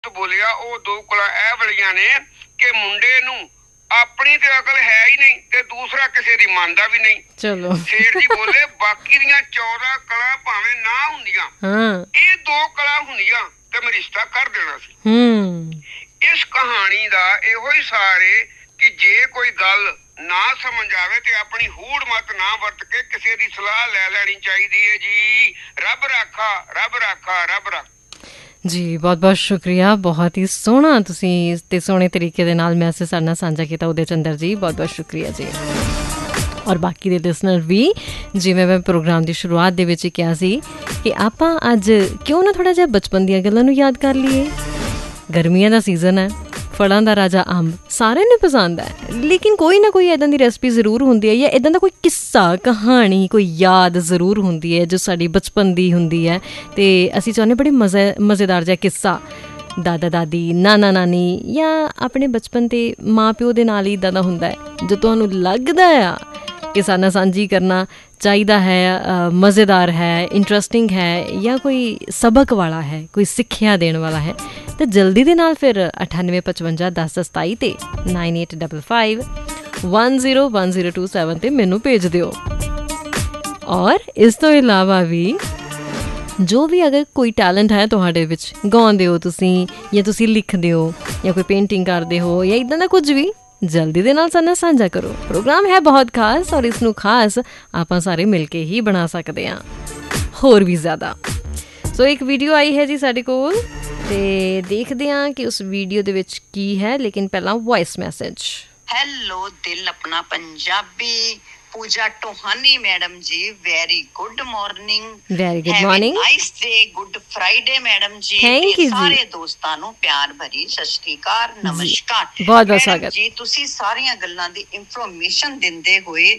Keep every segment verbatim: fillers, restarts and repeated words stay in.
ਬੋਲਿਆ ਉਹ ਦੋ ਕਲਾ ਇਹ ਵਾਲੀਆਂ ਨੇ ਕਿ ਮੁੰਡੇ ਨੂੰ ਆਪਣੀ ਤੇ ਅਕਲ ਹੈ ਹੀ ਨਹੀਂ ਤੇ ਦੂਸਰਾ ਕਿਸੇ ਦੀ ਮੰਨਦਾ ਵੀ ਨਹੀਂ। ਚਲੋ ਸ਼ੇਰ ਜੀ ਬੋਲੇ ਬਾਕੀ ਦੀਆਂ ਚੌਦਾਂ ਕਲਾ ਭਾਵੇਂ ਨਾ ਹੁੰਦੀਆਂ, ਹਾਂ ਇਹ ਦੋ ਕਲਾ ਹੁੰਦੀਆਂ ਤੇ ਮੈਂ ਰਿਸ਼ਤਾ ਕਰ ਦੇਣਾ ਸੀ। ਹੂੰ ਇਸ ਕਹਾਣੀ ਦਾ ਇਹੋ ਹੀ ਸਾਰ ਏ ਕਿ ਜੇ ਕੋਈ ਗੱਲ ਨਾ ਸਮਝ ਆਵੇ ਤੇ ਆਪਣੀ ਹੂੜ ਮਤ ਨਾ ਵਰਤ ਕੇ ਕਿਸੇ ਦੀ ਸਲਾਹ ਲੈ ਲੈਣੀ ਚਾਹੀਦੀ ਹੈ ਜੀ। ਰੱਬ ਰਾਖਾ, ਰੱਬ ਰਾਖਾ, ਰੱਬ ਰਾਖਾ ਜੀ। ਬਹੁਤ ਬਹੁਤ ਸ਼ੁਕਰੀਆ, ਬਹੁਤ ਹੀ ਸੋਹਣਾ ਤੁਸੀਂ ਤੇ ਸੋਹਣੇ ਤਰੀਕੇ ਦੇ ਨਾਲ ਮੈਸੇਜ ਸਾਡੇ ਨਾਲ ਸਾਂਝਾ ਕੀਤਾ ਉਦੇ ਚੰਦਰ ਜੀ, ਬਹੁਤ ਬਹੁਤ ਸ਼ੁਕਰੀਆ ਜੀ। ਔਰ ਬਾਕੀ ਦੇ ਲਿਸਨਰ ਵੀ, ਜਿਵੇਂ ਮੈਂ ਪ੍ਰੋਗਰਾਮ ਦੀ ਸ਼ੁਰੂਆਤ ਦੇ ਵਿੱਚ ਹੀ ਕਿਹਾ ਸੀ ਕਿ ਆਪਾਂ ਅੱਜ ਕਿਉਂ ਨਾ ਥੋੜ੍ਹਾ ਜਿਹਾ ਬਚਪਨ ਦੀਆਂ ਗੱਲਾਂ ਨੂੰ ਯਾਦ ਕਰ ਲਈਏ। ਗਰਮੀਆਂ ਦਾ ਸੀਜ਼ਨ ਹੈ, ਫਲਾਂ ਦਾ ਰਾਜਾ ਅੰਬ ਸਾਰਿਆਂ ਨੂੰ ਪਸੰਦ ਹੈ, ਲੇਕਿਨ ਕੋਈ ਨਾ ਕੋਈ ਇੱਦਾਂ ਦੀ ਰੈਸਪੀ ਜ਼ਰੂਰ ਹੁੰਦੀ ਹੈ ਜਾਂ ਇੱਦਾਂ ਦਾ ਕੋਈ ਕਿੱਸਾ ਕਹਾਣੀ ਕੋਈ ਯਾਦ ਜ਼ਰੂਰ ਹੁੰਦੀ ਹੈ ਜੋ ਸਾਡੀ ਬਚਪਨ ਦੀ ਹੁੰਦੀ ਹੈ ਅਤੇ ਅਸੀਂ ਚਾਹੁੰਦੇ ਬੜੀ ਮਜ਼ੇ ਮਜ਼ੇਦਾਰ ਜਿਹਾ ਕਿੱਸਾ ਦਾਦਾ ਦਾਦੀ ਨਾਨਾ ਨਾਨੀ ਜਾਂ ਆਪਣੇ ਬਚਪਨ ਅਤੇ ਮਾਂ ਪਿਓ ਦੇ ਨਾਲ ਹੀ ਇੱਦਾਂ ਦਾ ਹੁੰਦਾ ਹੈ ਜੋ ਤੁਹਾਨੂੰ ਲੱਗਦਾ ਆ ਕਿ ਸਾਡੇ ਨਾਲ ਸਾਂਝੀ ਕਰਨਾ ਚਾਹੀਦਾ ਹੈ, ਮਜ਼ੇਦਾਰ ਹੈ, ਇੰਟਰਸਟਿੰਗ ਹੈ ਜਾਂ ਕੋਈ ਸਬਕ ਵਾਲਾ ਹੈ, ਕੋਈ ਸਿੱਖਿਆ ਦੇਣ ਵਾਲਾ ਹੈ। ਤਾਂ ਜਲਦੀ ਦੇ ਨਾਲ ਫਿਰ ਅਠਾਨਵੇਂ ਪਚਵੰਜਾ ਦਸ ਸਤਾਈ ਤੇ nine eight double five one zero one zero two seven 'ਤੇ ਮੈਨੂੰ ਭੇਜ ਦਿਓ। ਔਰ ਇਸ ਤੋਂ ਇਲਾਵਾ ਵੀ ਜੋ ਵੀ ਅਗਰ ਕੋਈ ਟੈਲੈਂਟ ਹੈ ਤੁਹਾਡੇ ਵਿੱਚ, ਗਾਉਂਦੇ ਹੋ ਤੁਸੀਂ ਜਾਂ ਤੁਸੀਂ ਲਿਖਦੇ ਹੋ ਜਾਂ ਕੋਈ ਪੇਂਟਿੰਗ ਕਰਦੇ ਹੋ ਜਾਂ ਇੱਦਾਂ ਦਾ ਕੁਝ ਵੀ, ਜਲਦੀ ਦੇ ਨਾਲ ਸਾਡੇ ਨਾਲ ਸਾਂਝਾ ਕਰੋ। ਪ੍ਰੋਗਰਾਮ ਹੈ ਬਹੁਤ ਖਾਸ ਔਰ ਇਸ ਨੂੰ ਖਾਸ ਆਪਾਂ ਸਾਰੇ ਮਿਲ ਕੇ ਹੀ ਬਣਾ ਸਕਦੇ ਹਾਂ, ਹੋਰ ਵੀ ਜ਼ਿਆਦਾ। ਸੋ ਇੱਕ ਵੀਡੀਓ ਆਈ ਹੈ ਜੀ ਸਾਡੇ ਕੋਲ ਅਤੇ ਦੇਖਦੇ ਹਾਂ ਕਿ ਉਸ ਵੀਡੀਓ ਦੇ ਵਿੱਚ ਕੀ ਹੈ, ਲੇਕਿਨ ਪਹਿਲਾਂ ਵੌਇਸ ਮੈਸੇਜ। ਹੈਲੋ ਦਿਲ ਆਪਣਾ ਪੰਜਾਬੀ, ਪੂਜਾ ਟੋਹਾਨੀ ਮੈਡਮ ਜੀ, very good morning, very good morning, nice day, good Friday madam ਜੀ, ਥੈਂਕ ਯੂ ਸਾਰੇ ਦੋਸਤਾਂ ਨੂੰ ਪਿਆਰ ਭਰੀ ਸਤਿ ਸ਼੍ਰੀ ਅਕਾਲ, ਨਮਸਕਾਰ। ਬਹੁਤ ਬਹੁਤ ਸਵਾਗਤ ਜੀ। ਤੁਸੀਂ ਸਾਰੀਆਂ ਗੱਲਾਂ ਦੀ ਇਨਫੋਰਮੇਸ਼ਨ ਦਿੰਦੇ ਹੋਏ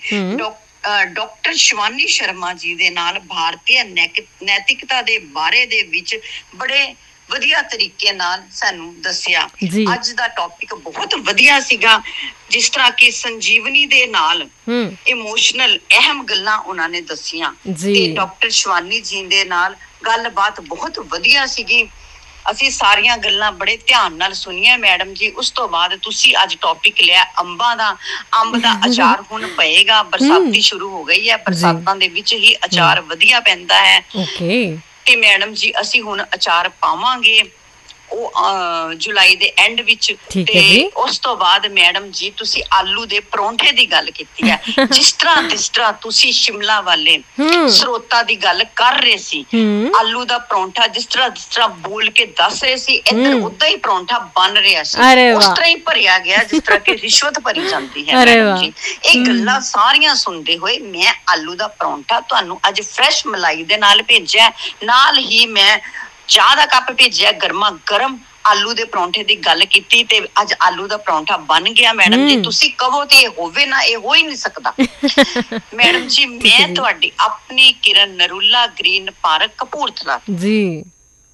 ਡਾਕਟਰ ਸ਼ਿਵਾਨੀ ਸ਼ਰਮਾ ਜੀ ਦੇ ਨਾਲ ਭਾਰਤੀ ਨੈਤਿਕਤਾ ਦੇ ਬਾਰੇ ਦੇ ਵਿੱਚ ਬੜੇ ਵਧੀਆ ਤਰੀਕੇ ਨਾਲ ਸਾਨੂੰ ਦੱਸਿਆ। ਅੱਜ ਦਾ ਟੌਪਿਕ ਬਹੁਤ ਵਧੀਆ ਸੀਗਾ, ਜਿਸ ਤਰ੍ਹਾਂ ਕਿ ਸੰਜੀਵਨੀ ਦੇ ਨਾਲ ਇਮੋਸ਼ਨਲ ਅਹਿਮ ਗੱਲਾਂ ਉਹਨਾਂ ਨੇ ਦੱਸੀਆਂ ਤੇ ਡਾਕਟਰ ਸ਼ਿਵਾਨੀ ਜੀ ਦੇ ਨਾਲ ਗੱਲਬਾਤ ਬਹੁਤ ਵਧੀਆ ਸੀਗੀ। ਅਸੀਂ ਸਾਰੀਆਂ ਗੱਲਾਂ ਬੜੇ ਧਿਆਨ ਨਾਲ ਸੁਣੀਆਂ ਮੈਡਮ ਜੀ। ਉਸ ਤੋਂ ਬਾਅਦ ਤੁਸੀਂ ਅੱਜ ਟੌਪਿਕ ਲਿਆ ਅੰਬਾਂ ਦਾ। ਅੰਬ ਦਾ ਅਚਾਰ ਹੁਣ ਪਏਗਾ, ਬਰਸਾਤੀ ਸ਼ੁਰੂ ਹੋ ਗਈ ਹੈ, ਬਰਸਾਤਾਂ ਦੇ ਵਿੱਚ ਹੀ ਅਚਾਰ ਵਧੀਆ ਪੈਂਦਾ ਹੈ ਤੇ ਮੈਡਮ ਜੀ ਅਸੀਂ ਹੁਣ ਅਚਾਰ ਪਾਵਾਂਗੇ ਉਹ ਜੁਲਾਈ ਦੇ ਐਂਡ ਵਿੱਚ। ਤੇ ਉਸ ਤੋਂ ਬਾਅਦ ਮੈਡਮ ਜੀ ਤੁਸੀਂ ਆਲੂ ਦੇ ਪਰੌਂਠੇ ਦੀ ਗੱਲ ਕੀਤੀ ਹੈ। ਜਿਸ ਤਰ੍ਹਾਂ ਜਿਸ ਤਰ੍ਹਾਂ ਤੁਸੀਂ ਸ਼ਿਮਲਾ ਵਾਲੇ ਸਰੋਤਾਂ ਦੀ ਗੱਲ ਕਰ ਰਹੇ ਸੀ, ਆਲੂ ਦਾ ਪਰੌਂਠਾ ਜਿਸ ਤਰ੍ਹਾਂ ਜਿਸ ਤਰ੍ਹਾਂ ਬੋਲ ਕੇ ਦੱਸ ਰਹੇ ਸੀ, ਇੱਧਰ ਉਦਾਂ ਹੀ ਪਰੌਂਠਾ ਬਣ ਰਿਹਾ ਸੀ, ਉਸ ਤਰ੍ਹਾਂ ਹੀ ਭਰਿਆ ਗਿਆ ਜਿਸ ਤਰ੍ਹਾਂ ਕਿ ਰਿਸ਼ਵਤ ਭਰੀ ਜਾਂਦੀ ਹੈ ਮੈਡਮ ਜੀ। ਇਹ ਗੱਲਾਂ ਸਾਰੀਆਂ ਸੁਣਦੇ ਹੋਏ ਮੈਂ ਆਲੂ ਦਾ ਪਰੌਂਠਾ ਤੁਹਾਨੂੰ ਅੱਜ ਫਰੈਸ਼ ਮਲਾਈ ਦੇ ਨਾਲ ਭੇਜਿਆ, ਨਾਲ ਹੀ ਮੈਂ ਚਾਹ ਦਾ ਕੱਪ ਭੇਜਿਆ ਗਰਮਾ ਗਰਮ। ਆਲੂ ਦੇ ਪਰੌਂਠੇ ਦੀ ਗੱਲ ਕੀਤੀ ਤੇ ਅੱਜ ਆਲੂ ਦਾ ਪਰੌਂਠਾ ਬਣ ਗਿਆ ਮੈਡਮ ਜੀ। ਤੁਸੀਂ ਕਹੋ ਤੇ ਇਹ ਹੋਵੇ ਨਾ, ਇਹ ਹੋ ਹੀ ਨਹੀਂ ਸਕਦਾ ਮੈਡਮ ਜੀ। ਮੈਂ ਤੁਹਾਡੀ ਆਪਣੀ ਕਿਰਨ ਨਰੂਲਾ, ਗ੍ਰੀਨ ਪਾਰਕ, ਕਪੂਰਥਲਾ ਜੀ।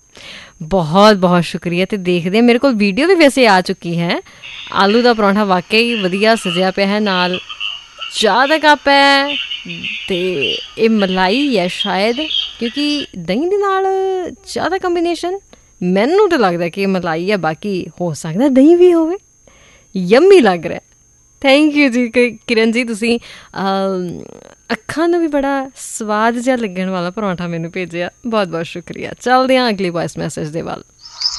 ਬਹੁਤ ਬਹੁਤ ਸ਼ੁਕਰੀਆ। ਤੇ ਦੇਖਦੇ ਮੇਰੇ ਕੋਲ ਵੀਡੀਓ ਵੀ ਵੈਸੇ ਆ ਚੁੱਕੀ ਹੈ। ਆਲੂ ਦਾ ਪਰੌਂਠਾ ਵਾਕਈ ਵਧੀਆ ਸਜਿਆ ਪਿਆ ਹੈ, ਨਾਲ ਚਾਹ ਦਾ ਕੱਪ ਹੈ ਤੇ ਇਹ ਮਲਾਈ ਹੈ ਸ਼ਾਇਦ, ਕਿਉਂਕਿ ਦਹੀਂ ਦੇ ਨਾਲ ਚਾਹ ਦਾ ਕੰਬੀਨੇਸ਼ਨ ਮੈਨੂੰ ਤਾਂ ਲੱਗਦਾ ਕਿ ਮਲਾਈ ਹੈ, ਬਾਕੀ ਹੋ ਸਕਦਾ ਦਹੀਂ ਵੀ ਹੋਵੇ। ਯੰਮੀ ਲੱਗ ਰਿਹਾ। ਥੈਂਕ ਯੂ ਜੀ ਕਿਰਨ ਜੀ, ਤੁਸੀਂ ਅੱਖਾਂ ਨੂੰ ਵੀ ਬੜਾ ਸਵਾਦ ਜਿਹਾ ਲੱਗਣ ਵਾਲਾ ਪਰੌਂਠਾ ਮੈਨੂੰ ਭੇਜਿਆ, ਬਹੁਤ ਬਹੁਤ ਸ਼ੁਕਰੀਆ। ਚੱਲਦੇ ਹਾਂ ਅਗਲੀ ਵੌਇਸ ਮੈਸੇਜ ਦੇ ਵੱਲ।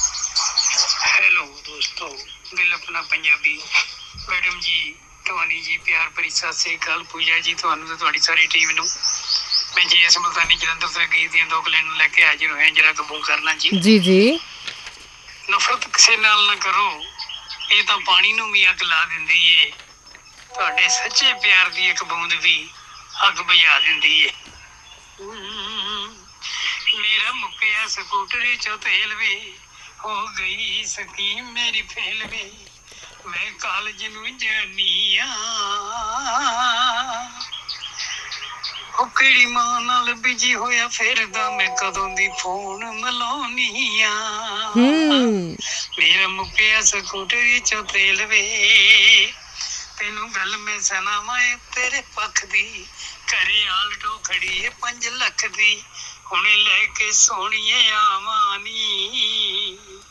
ਹੈਲੋ ਦੋਸਤੋ, ਦਿਲ ਆਪਣਾ ਪੰਜਾਬੀ, ਮੈਡਮ ਜੀ ਟੋਨੀ ਜੀ, ਪਿਆਰ ਭਰੀ ਸਤਿ ਸ੍ਰੀ ਅਕਾਲ। ਪੂਜਾ ਜੀ ਤੁਹਾਨੂੰ ਤੇ ਤੁਹਾਡੀ ਸਾਰੀ ਟੀਮ ਨੂੰ। ਮੈਂ ਜੀ ਇਸ ਮੁਲਤਾਨੀ ਜਲੰਧਰ ਤੋਂ ਗੀਤ ਦੀਆਂ ਦੋ ਕਲੈਨ ਲੈ ਕੇ ਹਾਜ਼ਰ ਹੋਇਆ, ਜਰਾ ਕਬੂਲ ਕਰਨਾ ਜੀ। ਜੀ ਜੀ। ਨਫ਼ਰਤ ਕਿਸੇ ਨਾਲ ਨਾ ਕਰੋ, ਇਹ ਤਾਂ ਪਾਣੀ ਨੂੰ ਵੀ ਅੱਗ ਲਾ ਦਿੰਦੀ ਏ। ਤੁਹਾਡੇ ਸੱਚੇ ਪਿਆਰ ਦੀ ਇੱਕ ਬੂੰਦ ਵੀ ਅੱਗ ਬੁਝਾ ਦਿੰਦੀ ਏ। ਮੇਰਾ ਮੁੱਕਿਆ ਸਕੂਟਰੀ ਚੋਂ ਤੇਲ ਵੇ, ਹੋ ਗਈ ਸਕੀਮ ਮੇਰੀ ਫੇਲ ਵੇ, ਮੈਂ ਕਾਲਜ ਨੂੰ ਜਾਨੀ ਆ, ਉਹ ਕਿਹੜੀ ਮਾਂ ਨਾਲ ਬਿਜੀ ਹੋਇਆ ਫਿਰਦਾ, ਮੈਂ ਕਦੋਂ ਦੀ ਫੋਨ ਮਿਲਾਉਣੀ ਆ। ਮੇਰਾ ਮੁੱਕਿਆ ਸਕੂਟਰੀ ਚੋਂ ਤੇਲ ਵੇ, ਤੈਨੂੰ ਗੱਲ ਮੈਂ ਸੁਣਾਵਾਂ ਤੇਰੇ ਪੱਖ ਦੀ, ਘਰੇ ਆਲਟੋ ਖੜੀ ਏ ਪੰਜ ਲੱਖ ਦੀ, ਹੁਣੇ ਲੈ ਕੇ ਸੋਹਣੀਏ ਆਵਾਂ ਨੀ।